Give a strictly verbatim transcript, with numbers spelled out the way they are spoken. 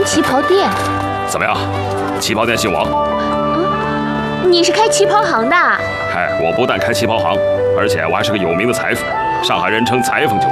王旗袍店。 怎么样？旗袍店姓王？ 嗯，你是开旗袍行的？ 嗨，我不但开旗袍行，而且我还是个有名的裁缝，上海人称裁缝酒。